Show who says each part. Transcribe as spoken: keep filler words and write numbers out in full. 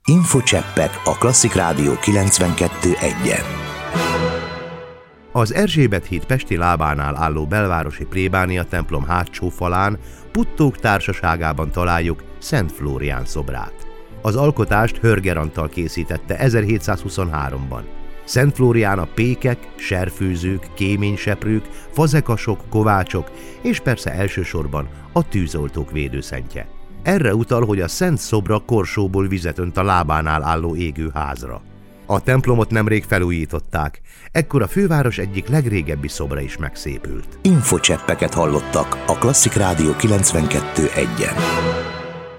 Speaker 1: Infocseppek a Klasszik Rádió kilencvenkettő egyen.
Speaker 2: Az Erzsébet híd pesti lábánál álló belvárosi plébánia templom hátsó falán Puttók társaságában találjuk Szent Flórián szobrát. Az alkotást Hörger Antal készítette ezerhétszázhuszonháromban. Szent Flórián a pékek, serfőzők, kéményseprők, fazekasok, kovácsok és persze elsősorban a tűzoltók védőszentje. Erre utal, hogy a szent szobra korsóból vizet önt a lábánál álló égő házra. A templomot nemrég felújították, ekkor a főváros egyik legrégebbi szobra is megszépült.
Speaker 1: Infocseppeket hallottak a Klasszik Rádió kilencvenkettő egyen.